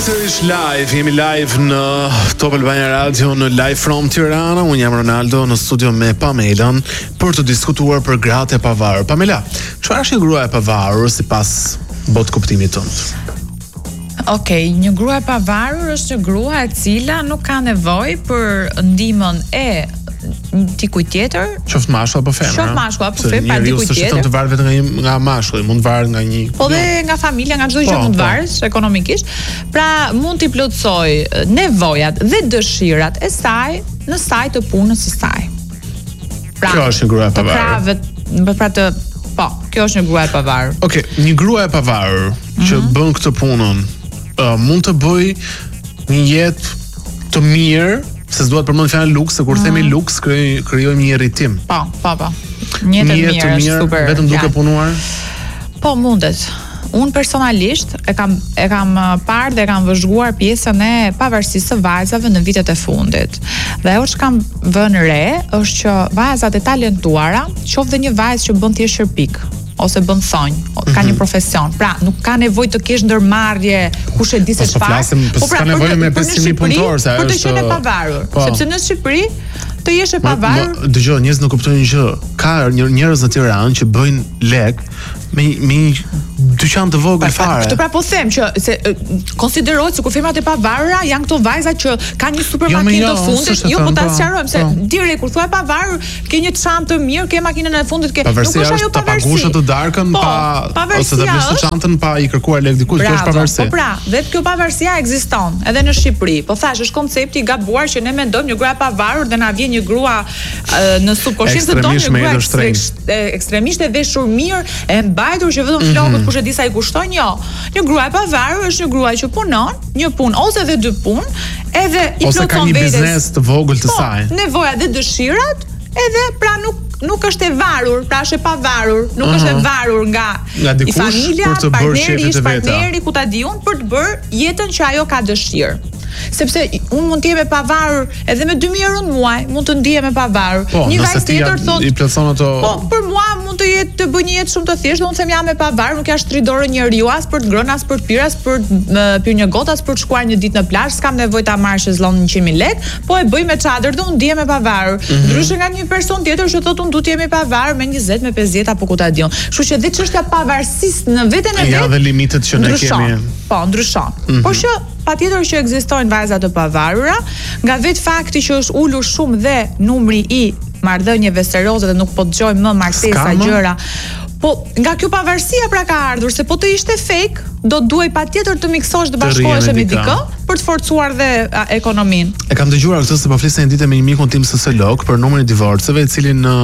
Sërish live, jemi live në Top Albania Radio në Live from Tirana. Unë jam Ronaldo në studio me Pamelën për të diskutuar për gratë e pavarur. Pamela, çfarë është një grua e pavarur sipas bot kuptimit tënd? Okej, një grua e pavarur është një grua e cila nuk ka nevojë për ndihmën e dikujt tjetër, qoftë mashkull apo femër. Qoftë mashkull apo femër, pa dikujt tjetër. Njeriu të varet vetëm nga mashkulli, mund të varet nga një. Po dhe nga familja, nga çdo gjë mund të varet ekonomikisht. Pra mund t'i plotësoj nevojat dhe dëshirat e saj në saj të punës së saj. Pra, kjo është një grua e pavarur. Kjo është një grua e pavarur. Okej, një grua e pavarur që bën këtë punën mund të bëj një jetë të mirë, se s'duat përmend fjalën luks, se kur themi luks krijojmë një irritim. Po. Një jetë të mirë, super. Vetëm duke punuar? Po mundet. Unë personalisht e kam parë dhe kam vëzhguar pjesën e pavarësisë së vajzave në vitet e fundit. Dhe ajo që kam vënë re është që vajzat e talentuara, qoftë dhe një vajzë që bën thjesht shërpik ose bën thonjë, ka një profesion. Pra, nuk ka nevojë të kesh ndërmarrje, kush e di se çfarë. Po ka nevojë me 500.000 punëtorë, sa është. Për të qenë e pavarur, sepse në Shqipëri të jesh e pavarur. Dëgjoj, njerëz nuk kuptojnë gjë. Ka njerëz në Tiranë që bëjnë lek me dyqan të vogël fare. Këtë pra po them që se konsiderohet se kur firmat e pavarura janë këto vajza që kanë një supermakinë të fundit. Jo, po ta sqarojmë se direkt kur thua e pavarur, ke një çantë të mirë, ke makinën e fundit, ke nuk është ajo pavarësi. Pavarësia të darkën ose të blesh çantën pa i kërkuar lek dikujt, kjo është pavarësi. Po pra, dhe kjo pavarësia ekziston edhe në Shqipëri. Po thash, është koncepti i gabuar që ne mendojmë një grua e pavarur dhe na vjen një grua në subkonsciencën tonë, një grua ekstremisht e veshur mirë, e mbajtur që vetëm flokët kush e di sa i kushtojnë. Jo. Një grua e pavarur është një grua që punon, një punë ose edhe dy punë, edhe i plotson vetes. Ose ka një biznes të vogël të saj. Nevojat dhe dëshirat, edhe pra nuk është e varur, pra është e pavarur, nuk është e varur nga i familja, partneri, ku ta di unë, për të bërë jetën që ajo ka dëshirë. Sepse unë mund të jem e pavarur edhe me 2.000 euro në muaj, mund të ndihem e pavarur. Një vajzë tjetër thotë, i plotson ato. Po, për mua mund të jetë të bëj një jetë shumë të thjeshtë, unë them jam e pavarur, nuk jam shtridorë njeriu as për të ngrënë, as për të pirë, as për të pirë një gotë, as për të shkuar një ditë në plazh, s'kam nevojë ta marrësh shezllon 100.000 lekë, po e bëj me çadër dhe unë ndihem e pavarur. Ndryshe nga një person tjetër që thotë unë duhet të jem i pavarur me 20, me 50 apo ku ta diun. Kështu që dhe çështja pavarësisë në veten e vet. Ja, dhe limitet që ne kemi. Po, ndryshon. Por që patjetër që ekzistojnë vajza të pavarura, nga vetë fakti që është ulur shumë dhe numri i marrëdhënieve serioze dhe nuk po dëgjojmë më martesa gjëra. Po nga kjo pavarësia pra ka ardhur, se po të ishte fake, do duhej patjetër të miksosh të bashkohesh me dikë për të forcuar dhe ekonominë. E kam dëgjuar këtë se po flisën një ditë me një mikun tim sociolog për numrin e divorceve, i cili në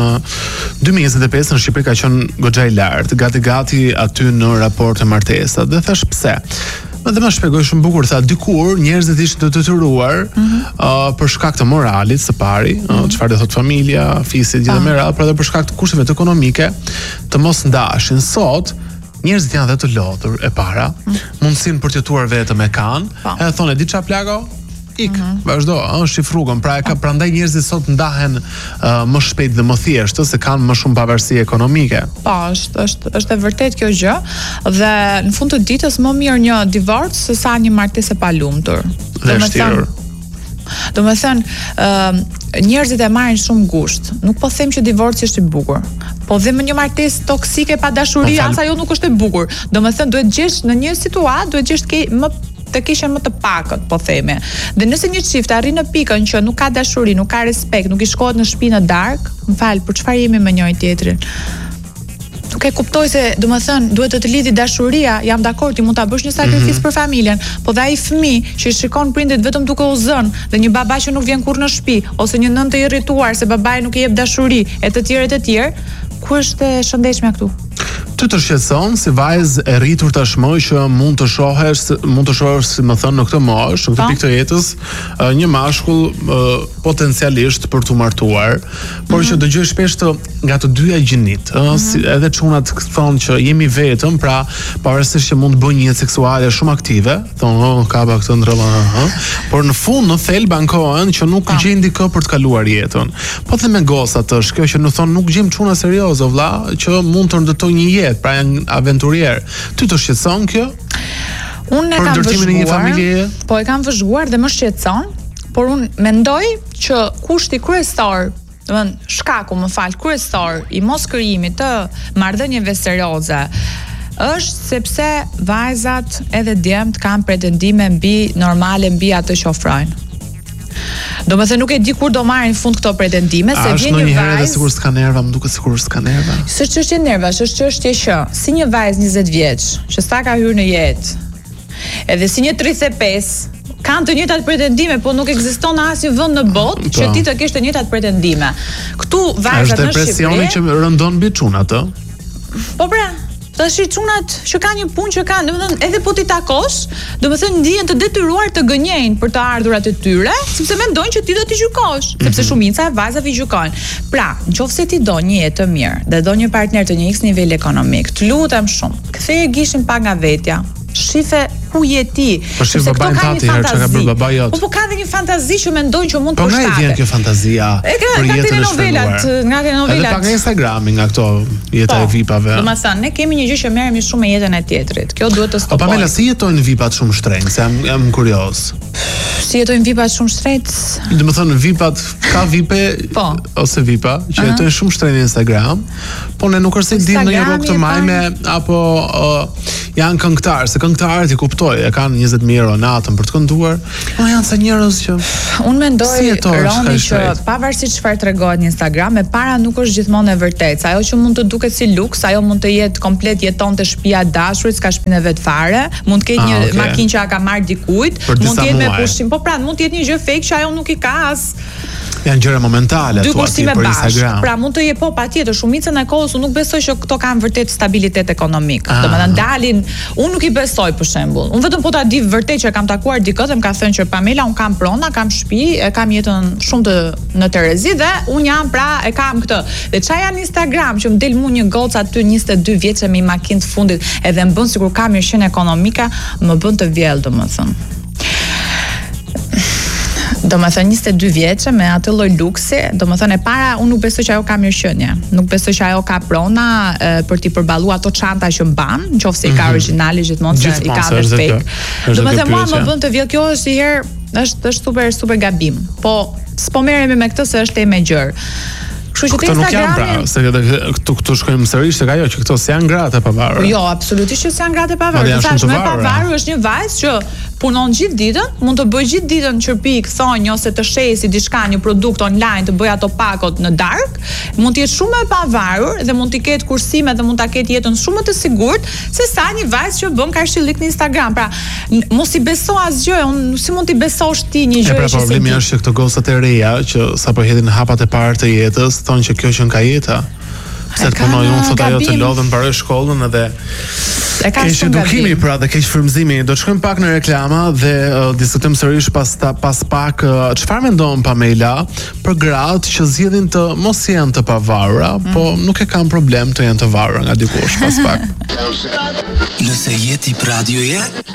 2025 në Shqipëri ka qenë goxha i lartë, gati aty në raporte martesa. Dhe thash pse? Dhe më shpjegoj shumë bukur, tha dikur njerëzit ishin të detyruar për shkak të moralit së pari, çfarë do thot familja, fisi gjithë me radhë, por edhe për shkak të kushteve ekonomike të mos ndashin. Sot njerëzit janë dhe të lodhur e para, mundësinë për të jetuar vetëm e kanë, edhe thonë di çfarë plago? Vazhdo, është i frugën. Pra prandaj njerëzit sot ndahen më shpejt dhe më thjesht, se kanë më shumë pavarësi ekonomike. Po, është e vërtet kjo gjë, dhe në fund të ditës më mirë një divorc se sa një martesë e palumtur. Dhe vështirë. Do me thënë, njerëzit e marrin shumë gusht. Nuk po them që divorci është i bukur, po dhe më një martesë toksike pa dashuri, as ajo nuk është e bukur. Do me thënë, duhet gjesh në një situatë, duhet gjesh të kishen më të pakët, po theme. Dhe nëse një çift arrin në pikën që nuk ka dashuri, nuk ka respekt, nuk i shkohet në shtëpi në darkë, më fal, për çfarë jemi me njëri tjetrin? Nuk e kuptoj se, domethënë, duhet të lidhi dashuria, jam dakord, ti mund ta bësh një sakrificë për familjen, po dhe ai fëmijë që i shikon prindit vetëm duke u zënë, dhe një baba që nuk vjen kurrë në shtëpi, ose një nënë të irrituar se babai nuk i jep dashuri, e të tjerë, ku është e shëndetshme këtu? Ty të shqetëson si vajzë e rritur tashmë që mund të shohesh, si më thënë në këtë moshë, në këtë pikë të jetës, një mashkull potencialisht për të martuar, por që dëgjoj shpesh nga të dyja gjinit, edhe çunat thonë që jemi vetëm, pra pavarësisht që mund të bëjnë një jetë seksuale shumë aktive, thonë kapa këtë ndrëlla, por në fund në thelb ankohen që nuk gjejnë dikë për të kaluar jetën. Po dhe me gosat është kjo që në thonë nuk gjejmë çuna serioze vëlla që mund të ndërtojnë një jetë, pra janë aventurier. Ty të shqetëson kjo? Unë e kam vëzhguar, po e kam vëzhguar dhe më shqetëson, por unë mendoj që kushti kryesor, shkaku kryesor i mos krijimit të marrëdhënieve serioze është sepse vajzat edhe djemt kanë pretendime mbi atë që ofrojnë. Do më thënë nuk e di kur do marrin fund këto pretendime, se vjen një vajzë. Edhe sikur s'ka nerva, më duket sikur s'ka nerva. S'është çështje nervash, është çështje që si një vajzë 20 vjeç, që sa ka hyrë në jetë, edhe si një 35, kanë të njëjtat pretendime, po nuk ekziston asnjë vend në botë që ti të kesh të njëjtat pretendime. Këtu vajzat në Shqipëri. Është depresioni që rëndon mbi çunat, ë? Po pra. Tash çunat që kanë një punë që kanë, domethënë edhe po ti takosh, domethënë ndihen të detyruar të gënjejnë për të ardhurat e tyre, sepse mendojnë që ti do t'i gjykosh, sepse shumica e vajzave gjykojnë. Pra, nëse ti do një jetë të mirë dhe do një partner të një X nivel ekonomik, të lutem shumë, ktheje gishin pa nga vetja. Shife ku je ti. Sepse këto kanë një fantazi. Po ka dhe një fantazi që mendojnë që mund të përshtatet. Po nga i vjen kjo fantazia për jetën e shpenzuar? Nga telenovelat. Edhe pak nga Instagrami, nga këto jeta e VIP-ave. Domethënë, ne kemi një gjë që merremi shumë me jetën e tjetrit. Kjo duhet të stopojë. Po Pamela, si jetojnë VIP-at shumë shtrenjtë? Se jam kurioz. Si jetojnë VIP-at shumë shtrenjtë? Domethënë, VIP-at ka VIP-e ose VIP-a që jetojnë shumë shtrenjtë në Instagram, po ne nuk është se dim në një rrugë të majme apo janë këngëtarë, se këngëtarët i kuptoj, e kanë 20.000 euro natën për të kënduar, po janë sa njerëz që unë mendoj Roni që pavarësisht çfarë tregohet në Instagram, e para nuk është gjithmonë e vërtetë. Ajo që mund të duket si luks, ajo mund të jetë komplet jetonte shtëpia e dashurit, s'ka shtëpinë vet fare, mund të ketë një makinë që ka marr dikujt, mund të jetë me pushim, po pra mund të jetë një gjë fake që ajo nuk i ka as. Janë gjëra momentale ato për Instagram. Pra mund të jetë po patjetër, shumica e kohës unë nuk besoj që këto kanë vërtet stabilitet ekonomik. Domethënë dalin, unë nuk i besoj për shembull. Unë vetëm po ta di vërtet që kam takuar dikë dhe më ka thënë që Pamela, un kam prona, kam shtëpi, e kam jetën shumë në Terezi dhe un jam pra e kam këtë. Dhe çfarë janë Instagram që më del mua një gocë aty 22 vjeçë me makinë të fundit edhe më bën sikur kam mirëqenie ekonomike, më bën të vjell domethënë. Domethënë 22 vjeçë me atë lloj luksi, domethënë e para unë nuk besoj që ajo ka mirëqenie. Nuk besoj që ajo ka prona për t'i përballuar ato çanta që mban, nëse i ka origjinali gjithmonë se i ka vetë fake. Domethënë mua më bën të vjell, kjo është një herë është super gabim. Po s'po merremi me këtë se është temë e gjerë. Kështu që Instagrami, se këtu shkojmë sërish tek ajo që këto s'janë gratë e pavarura. Jo, absolutisht që s'janë gratë e pavarura. Tashmë e pavarur është një vajzë që punon gjithë ditën, mund të bëjë gjithë ditën çerpik, thonjë ose të shesi diçka, një produkt online, të bëj ato pakot në dark, mund të jetë shumë e pavarur dhe mund të ketë kursime dhe mund ta ketë jetën shumë më të sigurt se sa një vajzë që bën karshillik në Instagram. Pra, mos i beso asgjë, unë si mund t'i besosh ti një gjë që si. Problemi është që këto gocat e reja që sapo hedhin hapat e parë të jetës, thonë që kjo që nga jeta. Se të punoj unë, thot ajo të lodhën mbaroj shkollën edhe keq edukimi pra dhe keq frymëzimi. Do të shkojmë pak në reklama dhe diskutojmë sërish pas pak çfarë mendon Pamela për gratë që zgjedhin të mos jenë të pavarura, po nuk e kanë problem të jenë të varura nga dikush pas pak. Nëse je tip radioje,